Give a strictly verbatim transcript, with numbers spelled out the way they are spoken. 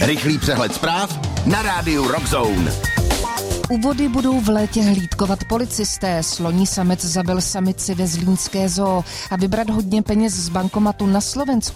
Rychlý přehled zpráv na rádiu Rock Zone. U vody budou v létě hlídkovat policisté. Sloní samec zabil samici ve zlínské zoo a vybrat hodně peněz z bankomatu na Slovensku